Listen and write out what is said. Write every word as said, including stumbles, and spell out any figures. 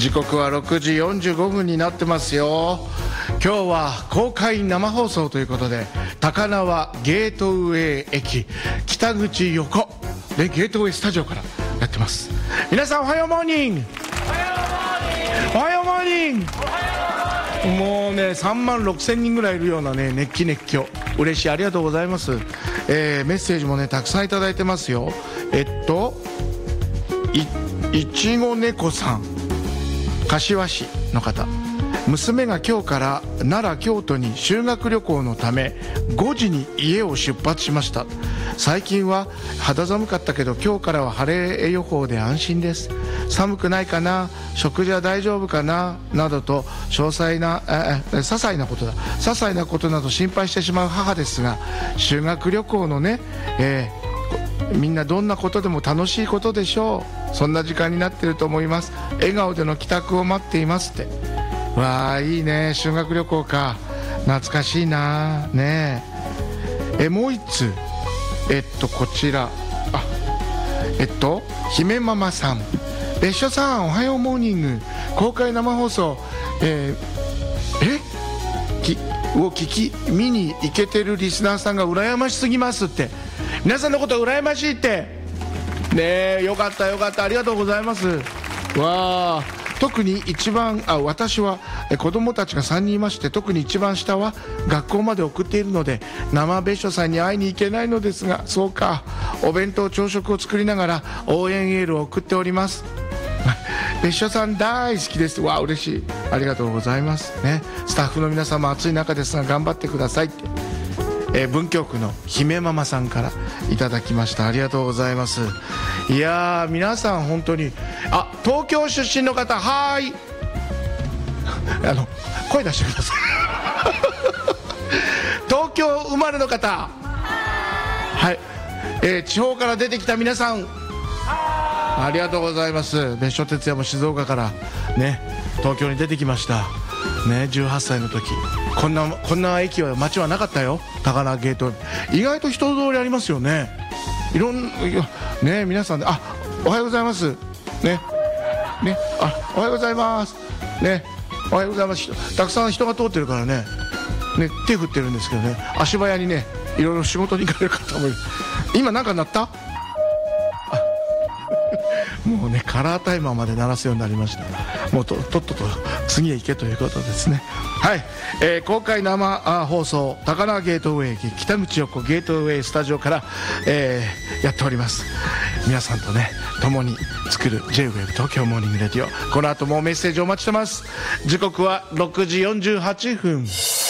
時刻はろくじよんじゅうごふんになってますよ。今日は公開生放送ということで、高輪ゲートウェイ駅北口横でゲートウェイスタジオからやってます。皆さんおはようモーニング、おはようモーニング。もうねさんまんろくせんにんぐらいいるようなね熱気熱狂、嬉しい、ありがとうございます。えー、メッセージもねたくさんいただいてますよ。えっといいちご猫さん、柏市の方、娘が今日から奈良京都に修学旅行のためごじに家を出発しました。最近は肌寒かったけど今日からは晴れ予報で安心です。寒くないかな、食事は大丈夫かななどと詳細なえ些細なことだ些細なことなど心配してしまう母ですが、修学旅行のね、えー、みんなどんなことでも楽しいことでしょう。そんな時間になっていると思います。笑顔での帰宅を待っていますって。わあいいね、修学旅行か、懐かしいなねえ。えもう一通、えっとこちら、あえっと姫ママさん、別所さんおはようモーニング、公開生放送、えー、えきを聞き見に行けてるリスナーさんが羨ましすぎますって。皆さんのこと羨ましいってねえ、よかったよかった、ありがとうございます。わあ、特に一番あ私はえ子供たちがさんにんいまして、特に一番下は学校まで送っているので生別所さんに会いに行けないのですが、そうか、お弁当朝食を作りながら応援エールを送っております。別所さん大好きです。わあ嬉しい、ありがとうございますね。スタッフの皆さんも暑い中ですが頑張ってくださいって、えー、文京区の姫ママさんからいただきました。ありがとうございます。いやー皆さん本当に、あ東京出身の方、はーいあの声出してください東京生まれの方、はい、えー、地方から出てきた皆さん、ありがとうございます。別所哲也も静岡からね東京に出てきましたね。じゅうはっさいの時、こんなこんな駅は街はなかったよ。高輪ゲート、意外と人通りありますよね。いろんね皆さんで、あおはようございますねね、あおはようございますね、おはようございます。たくさん人が通ってるからねね手振ってるんですけどね、足早にねいろいろ仕事に行かれる方もいる。今なんか鳴った？もうねカラータイマーまで鳴らすようになりました。もう と, とっとと次へ行けということですね。はい、えー、公開生あ放送高輪ゲートウェイ駅北口横ゲートウェイスタジオから、えー、やっております。皆さんとね共に作る ジェイウェーブ 東京モーニングレディオ、この後もメッセージお待ちしてます。時刻はろくじよんじゅうはっぷん。